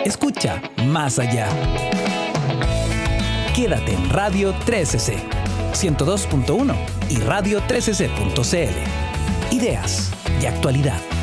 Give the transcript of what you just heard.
Escucha más allá. Quédate en Radio 13C, 102.1 y radio13c.cl. Ideas y actualidad.